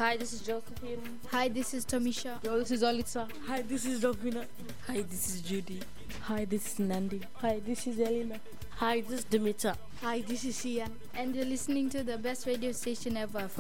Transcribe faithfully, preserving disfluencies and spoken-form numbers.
Hi, this is Josephine. Hi, this is Tamisha. Yo, this is Olitza. Hi, this is Rovina. Hi, this is Judy. Hi, this is Nandi. Hi, this is Elena. Hi, this is Dimitra. Hi, this is Ian. And you're listening to the best radio station ever.